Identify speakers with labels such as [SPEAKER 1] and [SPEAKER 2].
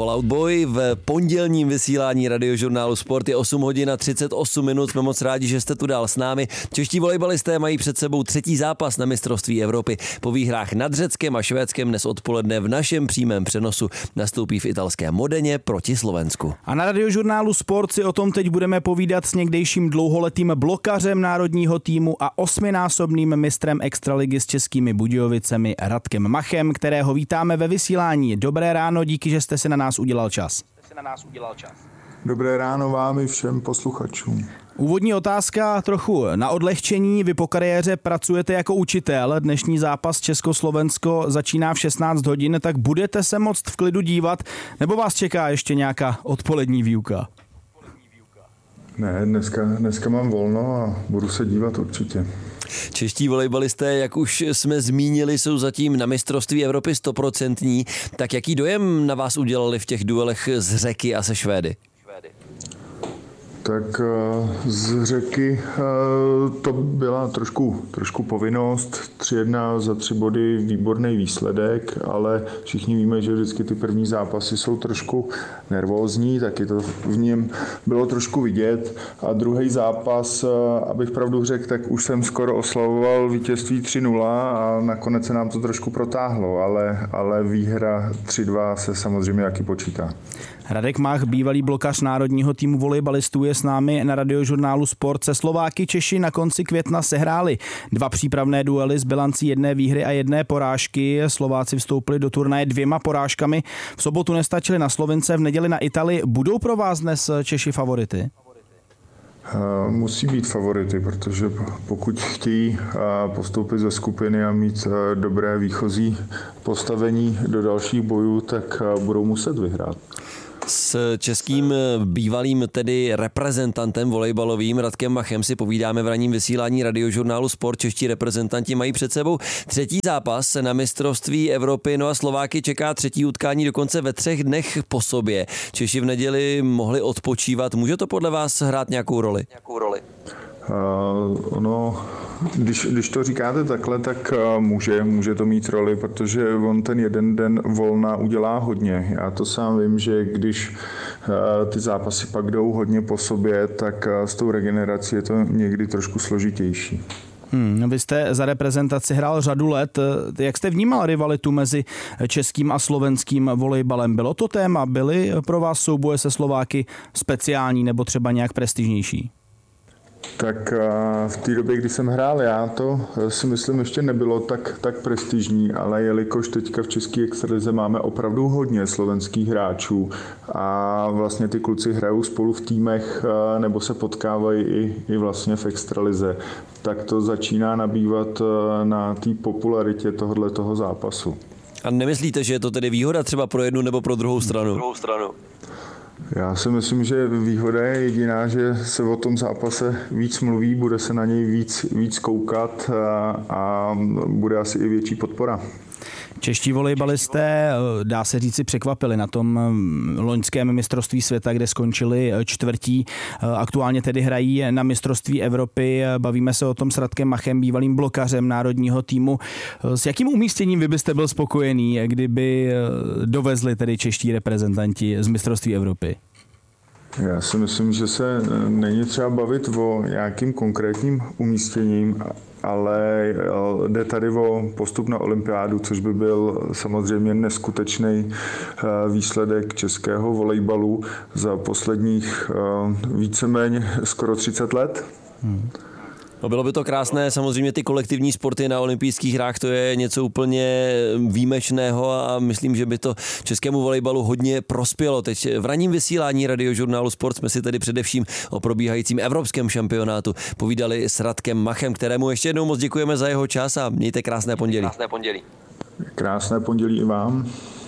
[SPEAKER 1] Fallout Boy v pondělním vysílání Radiožurnálu Sport. Je 8 hodin a 38 minut. Jsme moc rádi, že jste tu dál s námi. Čeští volejbalisté mají před sebou třetí zápas na mistrovství Evropy. Po výhrách nad Řeckem a Švédskem dnes odpoledne v našem přímém přenosu nastoupí v italské Modeně proti Slovensku.
[SPEAKER 2] A na Radiožurnálu Sport si o tom teď budeme povídat s někdejším dlouholetým blokařem národního týmu a 8násobným mistrem extraligy s Českými Budějovicemi Radkem Machem, kterého vítáme ve vysílání. Dobré ráno, díky, že jste si na nás udělal čas.
[SPEAKER 3] Dobré ráno vám i všem posluchačům.
[SPEAKER 2] Úvodní otázka trochu na odlehčení. Vy po kariéře pracujete jako učitel. Dnešní zápas Československo začíná v 16 hodin, tak budete se moct v klidu dívat, nebo vás čeká ještě nějaká odpolední výuka?
[SPEAKER 3] Ne, dneska mám volno a budu se dívat určitě.
[SPEAKER 1] Čeští volejbalisté, jak už jsme zmínili, jsou zatím na mistrovství Evropy 100%. Tak jaký dojem na vás udělali v těch duelech s Řeky a se Švédy?
[SPEAKER 3] Tak z Řeky to byla trošku povinnost. 3-1 za 3 body, výborný výsledek, ale všichni víme, že vždycky ty první zápasy jsou trošku nervózní, taky to v něm bylo trošku vidět. A druhý zápas, abych pravdu řekl, tak už jsem skoro oslavoval vítězství 3-0 a nakonec se nám to trošku protáhlo, ale výhra 3-2 se samozřejmě taky počítá.
[SPEAKER 2] Radek Mach, bývalý blokař národního týmu volejbalistů, je s námi na Radiožurnálu Sport. Se Slováky Češi na konci května sehráli 2 přípravné duely s bilancí 1 výhry a 1 porážky. Slováci vstoupili do turnaje 2 porážkami. V sobotu nestačili na Slovince, v neděli na Italii. Budou pro vás dnes Češi favority?
[SPEAKER 3] Musí být favority, protože pokud chtějí postoupit ze skupiny a mít dobré výchozí postavení do dalších bojů, tak budou muset vyhrát.
[SPEAKER 1] S českým bývalým tedy reprezentantem volejbalovým Radkem Machem si povídáme v ranním vysílání Radiožurnálu Sport. Čeští reprezentanti mají před sebou třetí zápas na mistrovství Evropy, no a Slováky čeká třetí utkání dokonce ve 3 dnech po sobě. Češi v neděli mohli odpočívat. Může to podle vás hrát nějakou roli?
[SPEAKER 3] Když to říkáte takhle, tak může to mít roli, protože on ten jeden den volna udělá hodně. Já to sám vím, že když ty zápasy pak jdou hodně po sobě, tak s tou regenerací je to někdy trošku složitější.
[SPEAKER 2] Vy jste za reprezentaci hrál řadu let. Jak jste vnímal rivalitu mezi českým a slovenským volejbalem? Bylo to téma? Byly pro vás souboje se Slováky speciální nebo třeba nějak prestižnější?
[SPEAKER 3] Tak v té době, kdy jsem hrál já, to si myslím ještě nebylo tak prestižní, ale jelikož teďka v české extralize máme opravdu hodně slovenských hráčů a vlastně ty kluci hrajou spolu v týmech nebo se potkávají i vlastně v extralize, tak to začíná nabývat na té popularitě tohoto zápasu.
[SPEAKER 1] A nemyslíte, že je to tedy výhoda třeba pro jednu nebo pro druhou stranu?
[SPEAKER 3] Já si myslím, že výhoda je jediná, že se o tom zápase víc mluví, bude se na něj víc koukat a bude asi i větší podpora.
[SPEAKER 2] Čeští volejbalisté, dá se říci, překvapili na tom loňském mistrovství světa, kde skončili čtvrtí. Aktuálně tedy hrají na mistrovství Evropy. Bavíme se o tom s Radkem Machem, bývalým blokařem národního týmu. S jakým umístěním vy byste byl spokojený, kdyby dovezli tedy čeští reprezentanti z mistrovství Evropy?
[SPEAKER 3] Já si myslím, že se není třeba bavit o nějakým konkrétním umístěním, ale jde tady o postup na olympiádu, což by byl samozřejmě neskutečný výsledek českého volejbalu za posledních víceméně skoro 30 let.
[SPEAKER 1] No bylo by to krásné, samozřejmě ty kolektivní sporty na olympijských hrách, to je něco úplně výjimečného a myslím, že by to českému volejbalu hodně prospělo. Teď v ranním vysílání Radiožurnálu Sport jsme si tedy především o probíhajícím evropském šampionátu povídali s Radkem Machem, kterému ještě jednou moc děkujeme za jeho čas a mějte krásné pondělí.
[SPEAKER 3] Krásné pondělí i vám.